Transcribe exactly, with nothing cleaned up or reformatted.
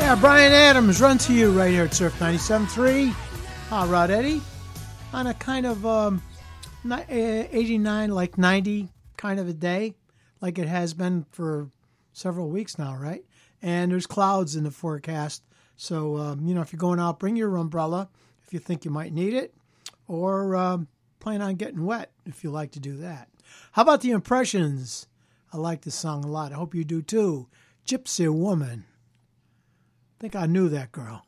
Bryan Adams, Run to You, right here at Surf ninety-seven point three. Hot Rod Eddie on a kind of um, eighty-nine, like ninety kind of a day, like it has been for several weeks now, right? And there's clouds in the forecast. So, um, you know, if you're going out, bring your umbrella if you think you might need it, or um, plan on getting wet if you like to do that. How about the Impressions? I like this song a lot. I hope you do too. Gypsy Woman. I think I knew that girl.